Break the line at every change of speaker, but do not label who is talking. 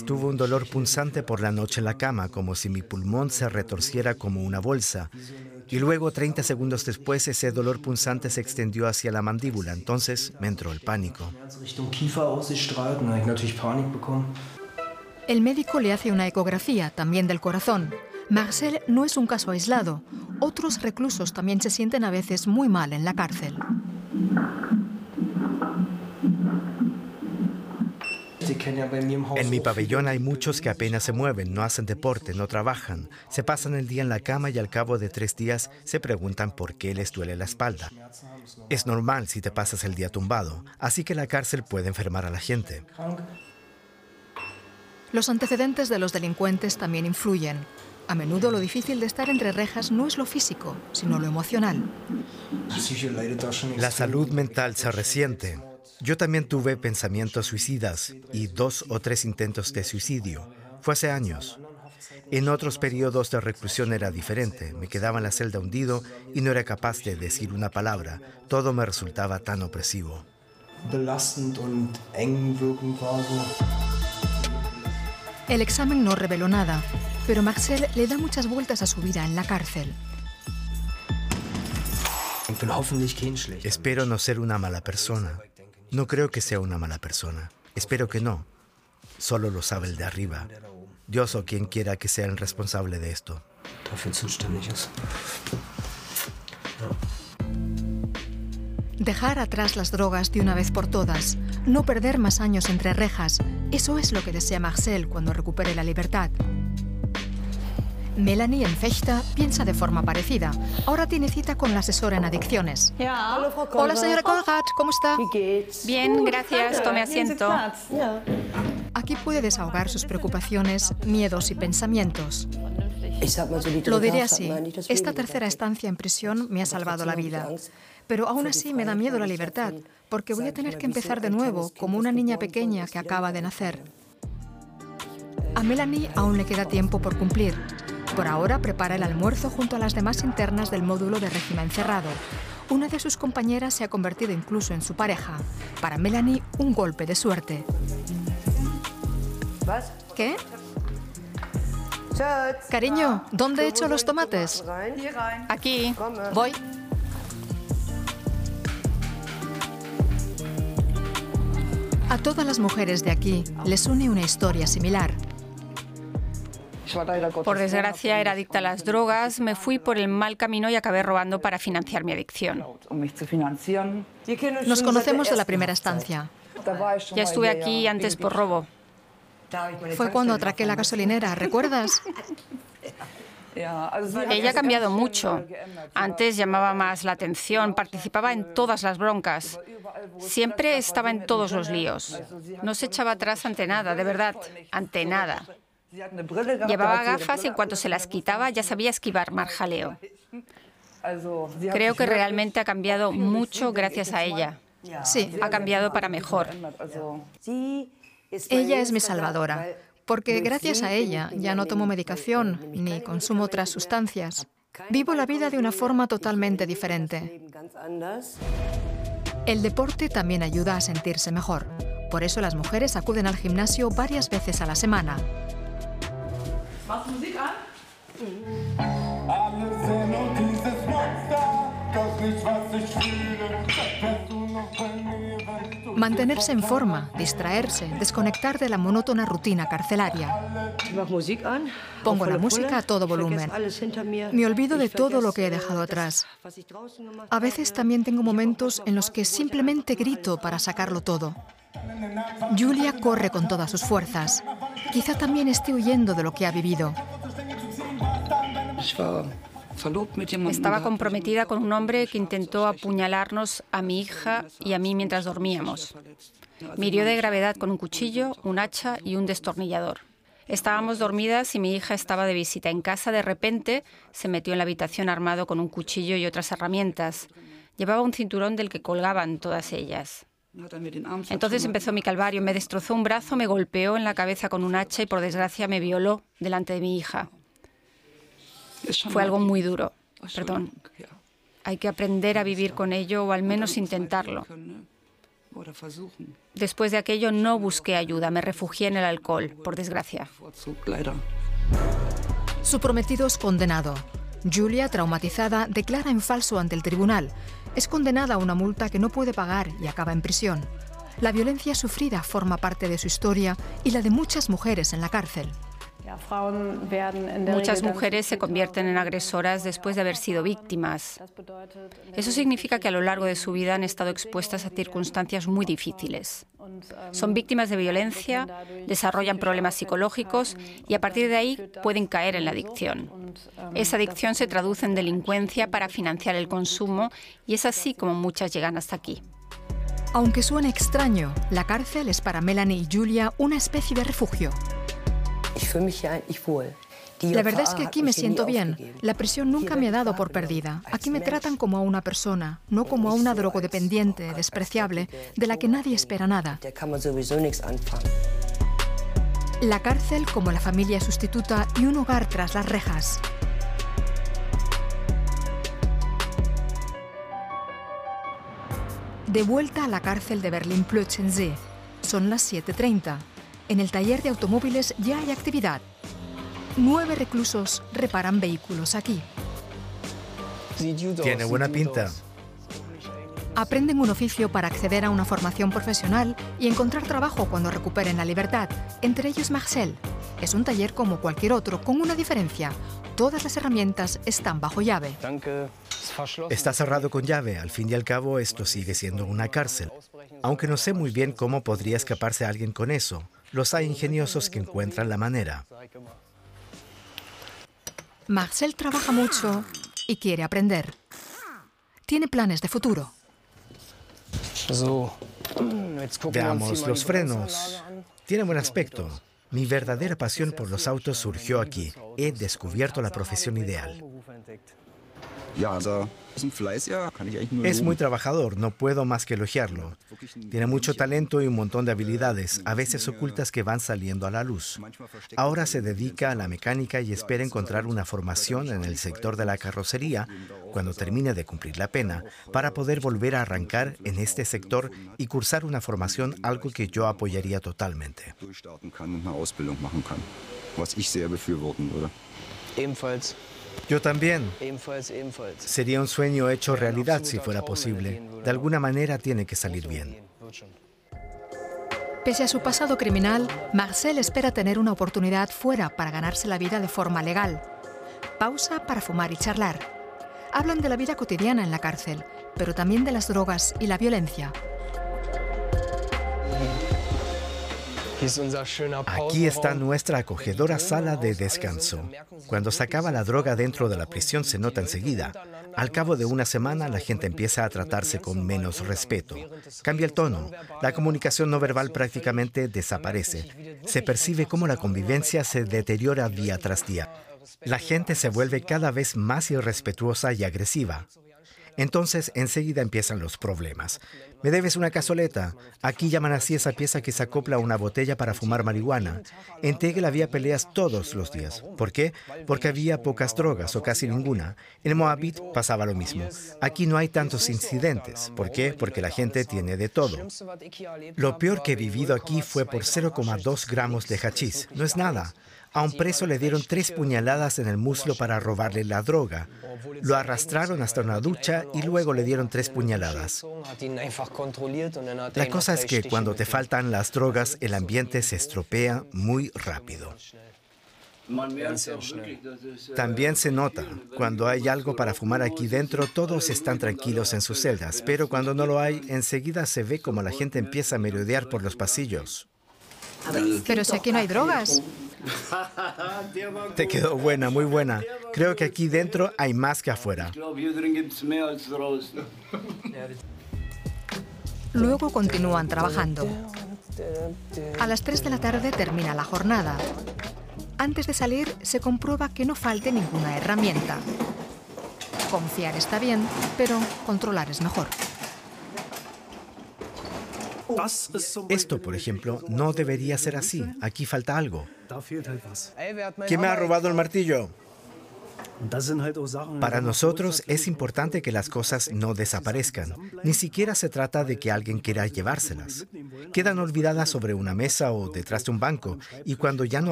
días tuve un dolor punzante por la noche en la cama, como si mi pulmón se retorciera como una bolsa. Y luego, 30 segundos después, ese dolor punzante se extendió hacia la mandíbula. Entonces me entró el pánico.
El médico le hace una ecografía, también del corazón. Marcel no es un caso aislado. Otros reclusos también se sienten a veces muy mal en la cárcel.
En mi pabellón hay muchos que apenas se mueven, no hacen deporte, no trabajan. Se pasan el día en la cama y al cabo de 3 días se preguntan por qué les duele la espalda. Es normal si te pasas el día tumbado, así que la cárcel puede enfermar a la gente.
Los antecedentes de los delincuentes también influyen. A menudo lo difícil de estar entre rejas no es lo físico, sino lo emocional.
La salud mental se resiente. Yo también tuve pensamientos suicidas y 2 o 3 intentos de suicidio. Fue hace años. En otros periodos de reclusión era diferente. Me quedaba en la celda hundido y no era capaz de decir una palabra. Todo me resultaba tan opresivo.
El examen no reveló nada, pero Marcel le da muchas vueltas a su vida en la cárcel.
Espero no ser una mala persona. No creo que sea una mala persona. Espero que no. Solo lo sabe el de arriba. Dios o quien quiera que sea el responsable de esto.
Dejar atrás las drogas de una vez por todas, no perder más años entre rejas, eso es lo que desea Marcel cuando recupere la libertad. Melanie en Vechta piensa de forma parecida. Ahora tiene cita con la asesora en adicciones. Hola, señora Konrad, ¿cómo está?
Bien, gracias. Tome asiento.
Aquí puede desahogar sus preocupaciones, miedos y pensamientos. Lo diré así, esta tercera estancia en prisión me ha salvado la vida. Pero aún así me da miedo la libertad, porque voy a tener que empezar de nuevo como una niña pequeña que acaba de nacer. A Melanie aún le queda tiempo por cumplir. Por ahora prepara el almuerzo junto a las demás internas del módulo de régimen cerrado. Una de sus compañeras se ha convertido incluso en su pareja. Para Melanie, un golpe de suerte. ¿Qué? Cariño, ¿dónde he hecho los tomates?
Aquí.
Voy. A todas las mujeres de aquí les une una historia similar.
Por desgracia, era adicta a las drogas, me fui por el mal camino y acabé robando para financiar mi adicción.
Nos conocemos de la primera estancia.
Ya estuve aquí antes por robo.
Fue cuando atraqué la gasolinera, ¿recuerdas?
Ella ha cambiado mucho. Antes llamaba más la atención, participaba en todas las broncas. Siempre estaba en todos los líos. No se echaba atrás ante nada, de verdad, ante nada. Llevaba gafas y en cuanto se las quitaba ya sabía esquivar mal jaleo. Creo que realmente ha cambiado mucho gracias a ella.
Sí,
Ha cambiado para mejor.
ella es mi salvadora, porque gracias a ella ya no tomo medicación ni consumo otras sustancias. Vivo la vida de una forma totalmente diferente. El deporte también ayuda a sentirse mejor. Por eso las mujeres acuden al gimnasio varias veces a la semana. Mantenerse en forma, distraerse, desconectar de la monótona rutina carcelaria. Pongo la música a todo volumen. Me olvido de todo lo que he dejado atrás. A veces también tengo momentos en los que simplemente grito para sacarlo todo. Julia corre con todas sus fuerzas. Quizá también esté huyendo de lo que ha vivido.
Estaba comprometida con un hombre que intentó apuñalarnos a mi hija y a mí mientras dormíamos. Me hirió de gravedad con un cuchillo, un hacha y un destornillador. Estábamos dormidas y mi hija estaba de visita en casa. De repente se metió en la habitación armado con un cuchillo y otras herramientas. Llevaba un cinturón del que colgaban todas ellas. Entonces empezó mi calvario. Me destrozó un brazo, me golpeó en la cabeza con un hacha y por desgracia me violó delante de mi hija. Fue algo muy duro. Perdón. Hay que aprender a vivir con ello o al menos intentarlo. Después de aquello no busqué ayuda, me refugié en el alcohol, por desgracia.
Su prometido es condenado. Julia, traumatizada, declara en falso ante el tribunal. Es condenada a una multa que no puede pagar y acaba en prisión. La violencia sufrida forma parte de su historia y la de muchas mujeres en la cárcel.
Muchas mujeres se convierten en agresoras después de haber sido víctimas. Eso significa que a lo largo de su vida han estado expuestas a circunstancias muy difíciles. Son víctimas de violencia, desarrollan problemas psicológicos y a partir de ahí pueden caer en la adicción. Esa adicción se traduce en delincuencia para financiar el consumo y es así como muchas llegan hasta aquí.
Aunque suene extraño, la cárcel es para Melanie y Julia una especie de refugio. La verdad es que aquí me siento bien. La prisión nunca me ha dado por perdida. Aquí me tratan como a una persona, no como a una drogodependiente despreciable de la que nadie espera nada. La cárcel como la familia sustituta y un hogar tras las rejas. De vuelta a la cárcel de Berlin-Plötzensee. Son las 7:30. En el taller de automóviles ya hay actividad. 9 reclusos reparan vehículos aquí.
Tiene buena pinta.
Aprenden un oficio para acceder a una formación profesional y encontrar trabajo cuando recuperen la libertad, entre ellos Marcel. Es un taller como cualquier otro, con una diferencia. Todas las herramientas están bajo llave.
Está cerrado con llave. Al fin y al cabo, esto sigue siendo una cárcel. Aunque no sé muy bien cómo podría escaparse alguien con eso. Los hay ingeniosos que encuentran la manera.
Marcel trabaja mucho y quiere aprender. Tiene planes de futuro.
Veamos los frenos. Tiene buen aspecto. Mi verdadera pasión por los autos surgió aquí. He descubierto la profesión ideal. Es muy trabajador, no puedo más que elogiarlo. Tiene mucho talento y un montón de habilidades, a veces ocultas que van saliendo a la luz. Ahora se dedica a la mecánica y espera encontrar una formación en el sector de la carrocería cuando termine de cumplir la pena, para poder volver a arrancar en este sector y cursar una formación, algo que yo apoyaría totalmente. Yo también. Sería un sueño hecho realidad si fuera posible. De alguna manera tiene que salir bien.
Pese a su pasado criminal, Marcel espera tener una oportunidad fuera para ganarse la vida de forma legal. Pausa para fumar y charlar. Hablan de la vida cotidiana en la cárcel, pero también de las drogas y la violencia.
Aquí está nuestra acogedora sala de descanso. Cuando se acaba la droga dentro de la prisión se nota enseguida. Al cabo de una semana la gente empieza a tratarse con menos respeto. Cambia el tono. La comunicación no verbal prácticamente desaparece. Se percibe cómo la convivencia se deteriora día tras día. La gente se vuelve cada vez más irrespetuosa y agresiva. Entonces, enseguida empiezan los problemas. ¿Me debes una cazoleta? Aquí llaman así esa pieza que se acopla a una botella para fumar marihuana. En Tegel había peleas todos los días. ¿Por qué? Porque había pocas drogas o casi ninguna. En Moabit pasaba lo mismo. Aquí no hay tantos incidentes. ¿Por qué? Porque la gente tiene de todo. Lo peor que he vivido aquí fue por 0,2 gramos de hachís. No es nada. A un preso le dieron 3 puñaladas en el muslo para robarle la droga. Lo arrastraron hasta una ducha y luego le dieron 3 puñaladas. La cosa es que cuando te faltan las drogas, el ambiente se estropea muy rápido. También se nota, cuando hay algo para fumar aquí dentro, todos están tranquilos en sus celdas, pero cuando no lo hay, enseguida se ve como la gente empieza a merodear por los pasillos.
Pero si aquí no hay drogas.
Te quedó buena, muy buena. Creo que aquí dentro hay más que afuera.
Luego continúan trabajando. A las 3 de la tarde termina la jornada. Antes de salir, se comprueba que no falte ninguna herramienta. Confiar está bien, pero controlar es mejor.
Esto, por ejemplo, no debería ser así. Aquí falta algo. ¿Quién me ha robado el martillo? Para nosotros es importante que las cosas no desaparezcan. Ni siquiera se trata de que alguien quiera llevárselas. Quedan olvidadas sobre una mesa o detrás de un banco, y cuando ya no